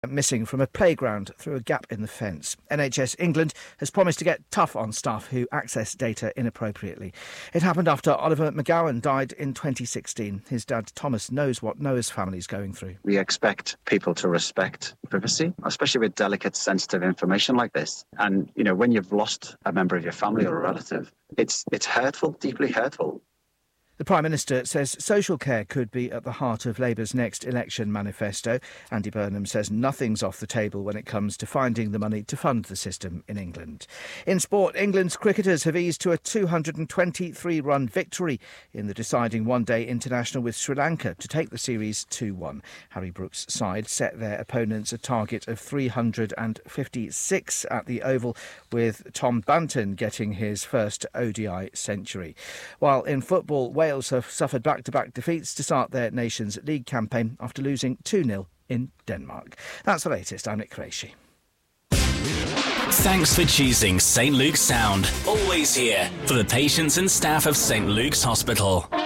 missing from a playground through a gap in the fence. NHS England has promised to get tough on staff who access data inappropriately. It happened after Oliver McGowan died in 2016. His dad, Thomas, knows what Noah's family's going through. We expect people to respect privacy, especially with delicate, sensitive information like this. And, you know, when you've lost a member of your family or a relative, it's hurtful, deeply hurtful. The Prime Minister says social care could be at the heart of Labour's next election manifesto. Andy Burnham says nothing's off the table when it comes to finding the money to fund the system in England. In sport, England's cricketers have eased to a 223-run victory in the deciding one-day international with Sri Lanka to take the series 2-1. Harry Brooks' side set their opponents a target of 356 at the Oval, with Tom Banton getting his first ODI century. While in football, Wales have suffered back-to-back defeats to start their Nations League campaign after losing 2-0 in Denmark. That's the latest. I'm Nick Qureshi. Thanks for choosing St Luke's Sound. Always here for the patients and staff of St Luke's Hospital.